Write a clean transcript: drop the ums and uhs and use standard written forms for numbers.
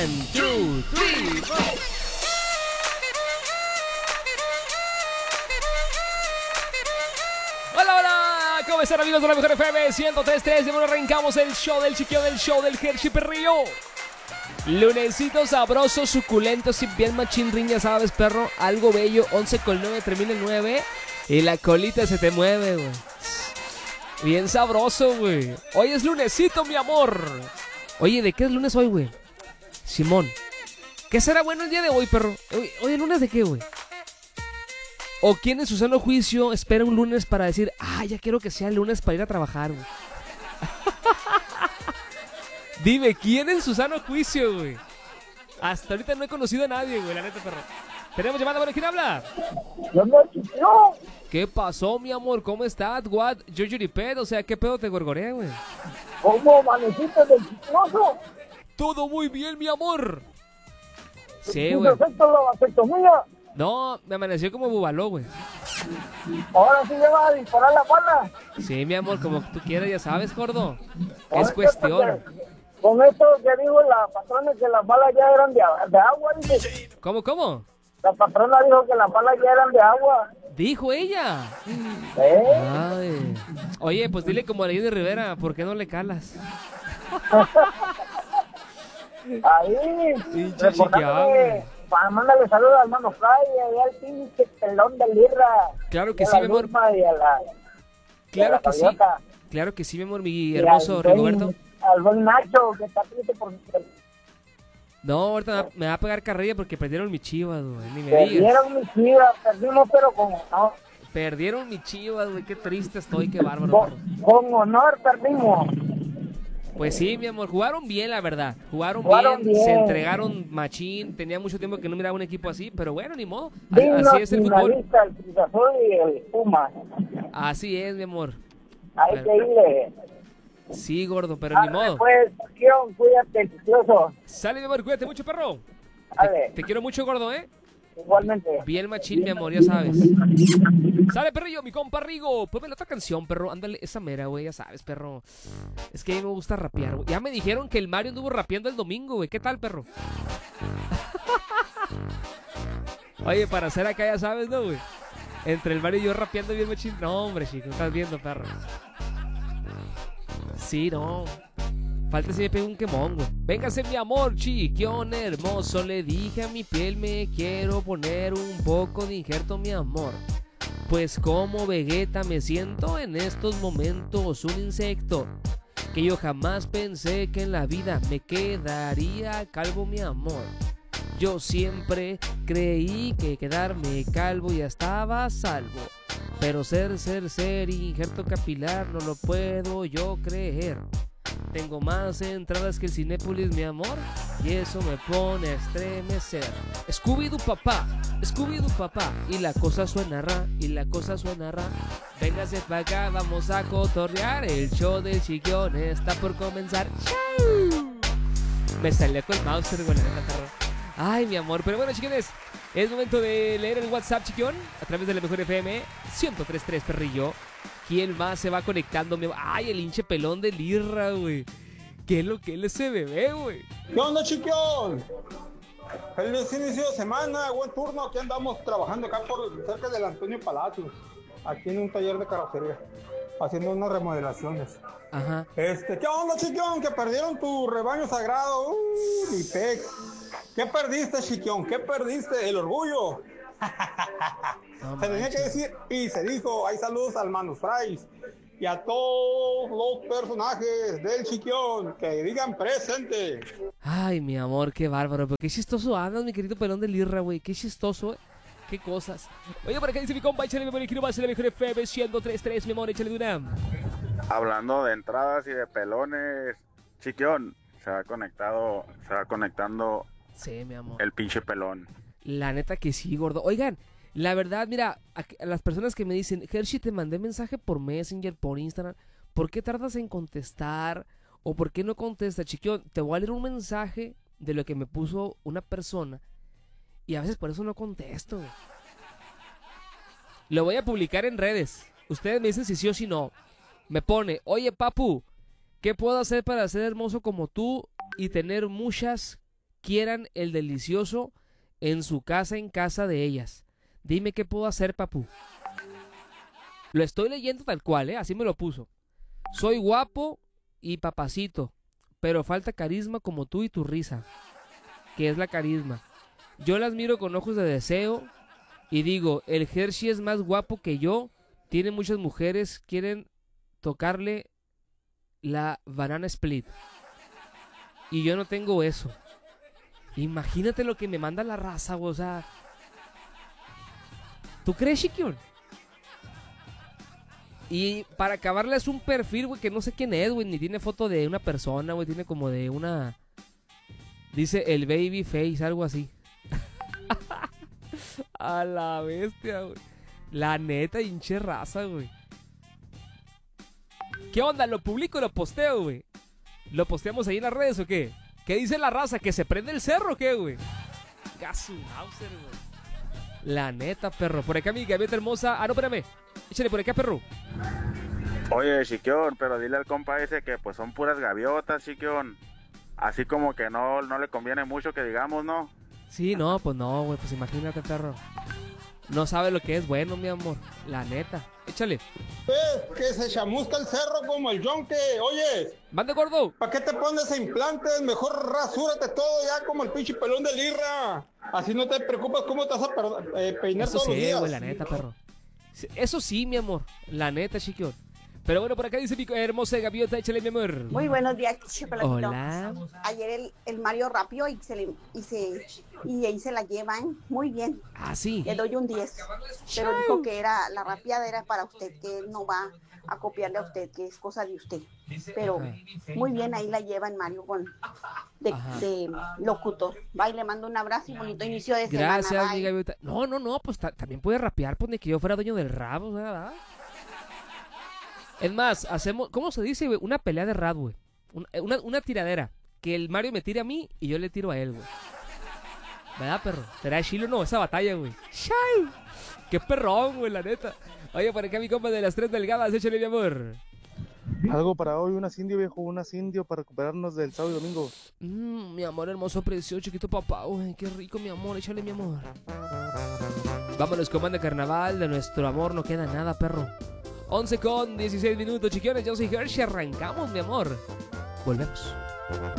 One, two, three, go. Hola, hola, ¿cómo están amigos de la Mejor FM 103.3? De bueno, arrancamos el show del Chiquión, el show del Hershey Perrillo. Lunesito sabroso, suculento, si bien machín riña, sabes, perro. Algo bello, 11 con 9, termina el 9. Y la colita se te mueve, güey. Bien sabroso, güey. Hoy es lunesito, mi amor. Oye, ¿de qué es lunes hoy, güey? Simón, ¿qué será bueno el día de hoy, perro? ¿Hoy es lunes de qué, güey? ¿O quién en su sano juicio espera un lunes para decir, ya quiero que sea el lunes para ir a trabajar, güey? Dime, ¿quién en su sano juicio, güey? Hasta ahorita no he conocido a nadie, güey, la neta, perro. Tenemos llamada, bueno, ¿quién habla? No. ¿Qué pasó, mi amor? ¿Cómo estás? What? Yuriped, o sea, ¿qué pedo te gorgorea, güey? ¿Cómo amaneciste del chistoso? Todo muy bien, mi amor. Sí, ¿Tu güey. defecto la vasectomía? No, me amaneció como bubaló, güey. Ahora sí le vas a disparar la bala. Sí, mi amor, como tú quieras, ya sabes, gordo. Ahora Es cuestión. Con esto que dijo la patrona que las balas ya eran de agua, dice. ¿Cómo? La patrona dijo que las balas ya eran de agua. Dijo ella. Ay. Oye, pues dile como a Lady Rivera, ¿por qué no le calas? Ahí, Pinche chiquiable. mándale saludos al hermano Fray y al pinche pelón de Lirra. Claro que y a sí, la mi amor. Luzma y a la Claro que sí. Gaviota. Claro que sí, mi amor, mi Y hermoso al buen- Rigoberto. Al buen Nacho, que está triste por No, ahorita me va a pegar carrilla porque perdieron mi chivas, güey. Ni me digas. perdieron mis chivas, perdimos pero con honor. Perdieron mi chivas, güey. Qué triste estoy, qué bárbaro. Con honor perdimos. Pues sí, mi amor, jugaron bien, la verdad. Jugaron bien, se entregaron machín. Tenía mucho tiempo que no miraba un equipo así, pero bueno, ni modo. Dignos Así es el fútbol. finalistas, el Cruz Azul y el Puma. Así es, mi amor. Hay que irle. Sí, gordo, pero ni modo. Pues, Kion, cuídate, precioso. Sale, mi amor, cuídate mucho, perro. Dale, Te quiero mucho, gordo, ¿eh? igualmente. Bien machín, mi amor, ya sabes. Sale, perrillo, mi compa Rigo. Ponme la otra canción, perro. Ándale, esa mera, güey, ya sabes, perro. Es que a mí me gusta rapear, güey. Ya me dijeron que el Mario anduvo rapeando el domingo, güey. ¿Qué tal, perro? Oye, para hacer acá, ya sabes, ¿no, güey? Entre el Mario y yo rapeando bien machín. No, hombre, chico, estás viendo, perro. Sí, no. Falta si me pego un quemón, güey. Véngase, mi amor, chiquión hermoso. Le dije a mi piel, me quiero poner un poco de injerto, mi amor. Pues como Vegeta me siento en estos momentos un insecto. Que yo jamás pensé que en la vida me quedaría calvo, mi amor. Yo siempre creí que quedarme calvo ya estaba a salvo. Pero ser, injerto capilar no lo puedo yo creer. Tengo más entradas que el Cinépolis, mi amor, y eso me pone a estremecer. Scooby-Doo papá, y la cosa suena ra, Véngase pa' acá, vamos a cotorrear. El show del Chiquión está por comenzar. ¡Chau! Me salió con el mouse, güey, la neta, perro. Ay, mi amor, pero bueno, chiquines, es momento de leer el WhatsApp, Chiquión, a través de la Mejor FM 103.3, perrillo. ¿Quién más se va conectando? Ay, el hinche pelón de Lirra, güey. ¿Qué es lo que él ese bebé, güey? ¿Qué onda, chiquión? Feliz inicio de semana, buen turno. Aquí andamos trabajando acá cerca del Antonio Palacios, aquí en un taller de carrocería, haciendo unas remodelaciones. Ajá. ¿Qué onda, chiquión? Que perdieron tu rebaño sagrado. Mi pex. ¿Qué perdiste, chiquión? ¿Qué perdiste? El orgullo. No se tenía que decir y se dijo. Hay saludos al Manos Frais y a todos los personajes del Chiquión que digan presente. Ay, mi amor, qué bárbaro. Pero qué chistoso andas, mi querido pelón de Lirra, güey. Qué chistoso, qué cosas. Oye, por acá dice mi compa, échale mi amor, quiero más en la Mejor FM 103.3, mi amor, échale de una. Hablando de entradas y de pelones, Chiquión, se va conectando Sí, mi amor. el pinche pelón. La neta que sí, gordo. Oigan, la verdad, mira, a las personas que me dicen, Hershey, te mandé mensaje por Messenger, por Instagram, ¿por qué tardas en contestar? ¿O por qué no contestas, Chiquión? Te voy a leer un mensaje de lo que me puso una persona y a veces por eso no contesto. Lo voy a publicar en redes. Ustedes me dicen si sí o si no. Me pone, oye, papu, ¿qué puedo hacer para ser hermoso como tú y tener muchas quieran el delicioso en su casa, en casa de ellas. Dime qué puedo hacer, papu. Lo estoy leyendo tal cual, así me lo puso. Soy guapo y papacito, pero falta carisma como tú y tu risa. ¿Qué es la carisma? Yo las miro con ojos de deseo y digo, el Hershey es más guapo que yo, tiene muchas mujeres, quieren tocarle la banana split. Y yo no tengo eso. Imagínate lo que me manda la raza, güey, o sea... ¿Tú crees, Chiquión? Y para acabarle es un perfil, güey, que no sé quién es, güey, ni tiene foto de una persona, güey, tiene como de una... Dice el baby face, algo así. A la bestia, güey. La neta, hinche raza, güey. ¿Qué onda? ¿Lo publico o lo posteo, güey? ¿Lo posteamos ahí en las redes o qué? ¿Qué dice la raza? ¿Que se prende el cerro o qué, güey? Gasunauser, güey. La neta, perro. Por acá mi gaviota hermosa. Ah, no, espérame. Échale por acá, perro. Oye, Chiquión, pero dile al compa ese que pues son puras gaviotas, Chiquión. Así como que no le conviene mucho que digamos, ¿no? Sí, no, pues no, güey. Pues imagínate, perro. No sabe lo que es bueno, mi amor. La neta. Échale. Que se chamusca el cerro como el yonque. Oye, ¡Mande, gordo! ¿para qué te pones implantes? Mejor rasúrate todo ya como el pinche pelón de Lirra. Así no te preocupas cómo te vas a peinar Eso todos los sí, días. güey, la neta, perro. Eso sí, mi amor. La neta, Chiquión. Pero bueno, por acá dice mi hermosa gaviota, échale, mi amor. Muy buenos días, chocolatito. Hola. Ayer el Mario rapió y ahí se la llevan muy bien. Ah, sí. Le doy un 10. Pero dijo que la rapiada era para usted, que él no va a copiarle a usted, que es cosa de usted. Pero muy bien, ahí la llevan Mario de locutor. Va y le mando un abrazo y bonito inicio de semana. Gracias, bye. mi gaviota. No, pues también puede rapear, pues ni que yo fuera dueño del rap, ¿verdad? Es más, hacemos, ¿cómo se dice, güey? Una pelea de rap, güey. Una tiradera. Que el Mario me tire a mí y yo le tiro a él, güey. ¿Verdad, perro? ¿Será chilo no? Esa batalla, güey. ¡Shay! ¡Qué perrón, güey, la neta! Oye, por acá mi compa de las 3 delgadas, échale, mi amor. Algo para hoy, unas indio, viejo, unas indio para recuperarnos del sábado y domingo. Mi amor hermoso, precioso, chiquito papá, güey. Qué rico, mi amor, échale, mi amor. Vámonos con banda carnaval, de nuestro amor no queda nada, perro. 11 con 16 minutos, chiquiones, yo soy Hershey, arrancamos, mi amor. Volvemos.